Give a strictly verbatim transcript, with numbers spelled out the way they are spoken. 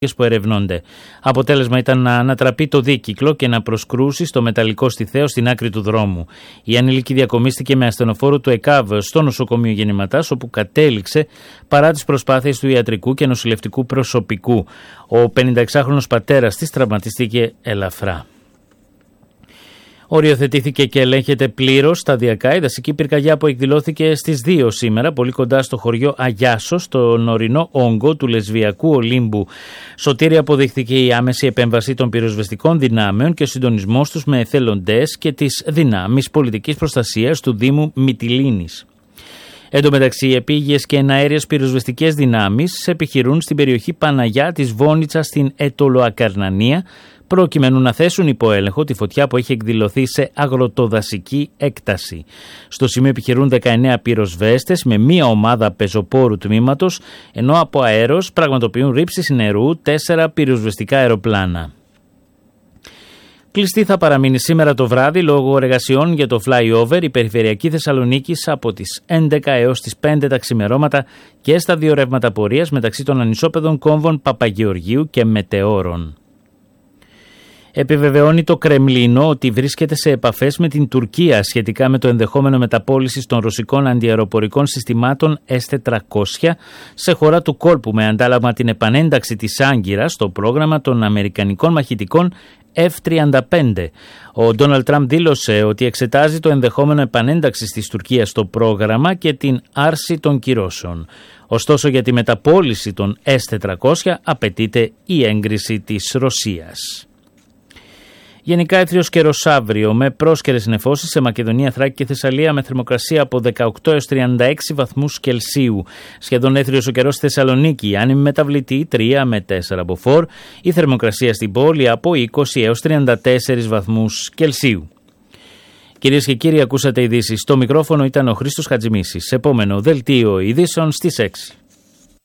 που ερευνώνται. Αποτέλεσμα ήταν να ανατραπεί το δίκυκλο και να προσκρούσει στο μεταλλικό στιθέο στην άκρη του δρόμου. Η ανήλικη διακομίστηκε με ασθενοφόρο του ΕΚΑΒ στο νοσοκομείο Γεννηματάς, όπου κατέληξε παρά τις προσπάθειες του ιατρικού και νοσηλευτικού προσωπικού. Ο πενηνταεξάχρονος πατέρας της τραυματίστηκε ελαφρά. Οριοθετήθηκε και ελέγχεται πλήρως σταδιακά η δασική πυρκαγιά που εκδηλώθηκε στις δύο σήμερα, πολύ κοντά στο χωριό Αγιάσο, στον ορεινό όγκο του Λεσβιακού Ολύμπου. Σωτήρη αποδείχθηκε η άμεση επέμβαση των πυροσβεστικών δυνάμεων και ο συντονισμός τους με εθελοντές και τις δυνάμεις πολιτικής προστασίας του Δήμου Μυτιλήνης. Εν τω μεταξύ, οι επίγειες και εναέριες πυροσβεστικές δυνάμεις επιχειρούν στην περιοχή Παναγιά της Βόνιτσα στην Ετωλοακαρνανία, προκειμένου να θέσουν υπό έλεγχο τη φωτιά που έχει εκδηλωθεί σε αγροτοδασική έκταση. Στο σημείο επιχειρούν δεκαεννέα πυροσβέστες με μία ομάδα πεζοπόρου τμήματος, ενώ από αέρος πραγματοποιούν ρήψεις νερού τέσσερα πυροσβεστικά αεροπλάνα. Κλειστή θα παραμείνει σήμερα το βράδυ λόγω εργασιών για το flyover η περιφερειακή Θεσσαλονίκης από τις έντεκα έως τις πέντε τα ξημερώματα και στα δύο ρεύματα πορείας μεταξύ των ανισόπεδων κόμβων Παπαγεωργίου και Μετεώρων. Επιβεβαιώνει το Κρεμλίνο ότι βρίσκεται σε επαφές με την Τουρκία σχετικά με το ενδεχόμενο μεταπώλησης των ρωσικών αντιαεροπορικών συστημάτων ες τετρακόσια σε χώρα του κόλπου με αντάλλαγμα την επανένταξη της Άγκυρας στο πρόγραμμα των αμερικανικών μαχητικών εφ τριάντα πέντε. Ο Ντόναλντ Τραμπ δήλωσε ότι εξετάζει το ενδεχόμενο επανένταξης της Τουρκίας στο πρόγραμμα και την άρση των κυρώσεων. Ωστόσο, για τη μεταπώληση των ες τετρακόσια απαιτείται η έγκριση της Ρωσίας. Γενικά έθριος καιρός αύριο με πρόσκαιρες νεφώσεις σε Μακεδονία, Θράκη και Θεσσαλία με θερμοκρασία από δεκαοκτώ έως τριάντα έξι βαθμούς Κελσίου. Σχεδόν έθριος ο καιρός στη Θεσσαλονίκη, άνεμη μεταβλητή τρία με τέσσερα μποφόρ. Η θερμοκρασία στην πόλη από είκοσι έως τριάντα τέσσερις βαθμούς Κελσίου. Κυρίες και κύριοι, ακούσατε ειδήσεις. Στο μικρόφωνο ήταν ο Χρήστος Χατζημίσης. Επόμενο δελτίο ειδήσεων στις έξι.